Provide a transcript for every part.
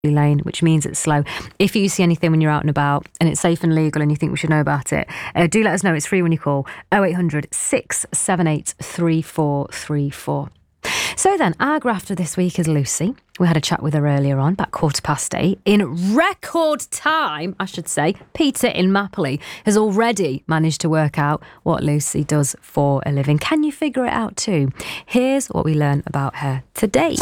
lane, which means it's slow. If you see anything when you're out and about and it's safe and legal and you think we should know about it, do let us know. It's free when you call 0800 678 3434. So then, our grafter this week is Lucy. We had a chat with her earlier on, about 8:15. In record time, I should say, Peter in Mapley has already managed to work out what Lucy does for a living. Can you figure it out too? Here's what we learn about her today.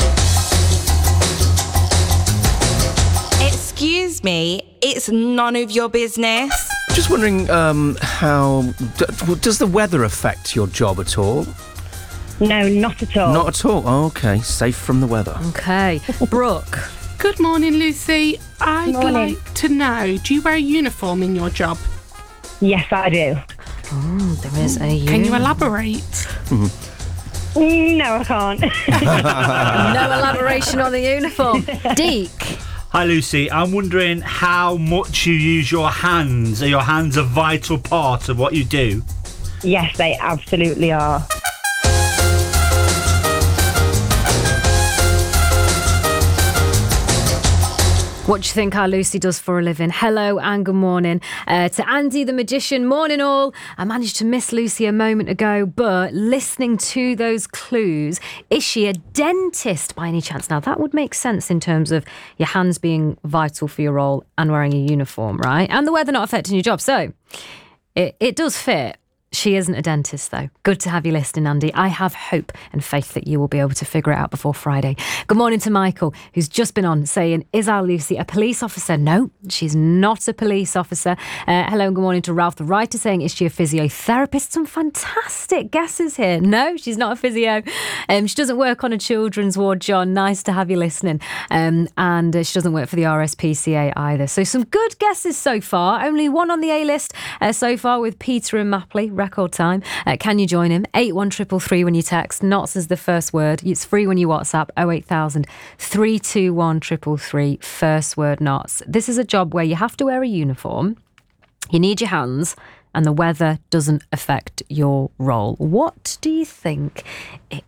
Excuse me, it's none of your business. Just wondering, how... does the weather affect your job at all? No, not at all. Not at all? Oh, OK, safe from the weather. OK. Brooke. Good morning, Lucy. I'd Morning. like to know, do you wear a uniform in your job? Yes, I do. Oh, there is a... Can you elaborate? No, I can't. No elaboration on the uniform. Deke. Hi Lucy, I'm wondering how much you use your hands. Are your hands a vital part of what you do? Yes, they absolutely are. What do you think our Lucy does for a living? Hello and good morning to Andy the Magician. Morning all. I managed to miss Lucy a moment ago, but listening to those clues, is she a dentist by any chance? Now that would make sense in terms of your hands being vital for your role and wearing a uniform, right? And the weather not affecting your job. So it does fit. She isn't a dentist, though. Good to have you listening, Andy. I have hope and faith that you will be able to figure it out before Friday. Good morning to Michael, who's just been on saying, is our Lucy a police officer? No, she's not a police officer. Hello and good morning to Ralph, the writer, saying, is she a physiotherapist? Some fantastic guesses here. No, she's not a physio. She doesn't work on a children's ward, John. Nice to have you listening. And she doesn't work for the RSPCA either. So some good guesses so far. Only one on the A-list so far with Peter and Mapley. Record time. Can you join him? 81333 when you text. Knots is the first word. It's free when you WhatsApp. 08000 321 333. First word knots. This is a job where you have to wear a uniform. You need your hands, and the weather doesn't affect your role. What do you think it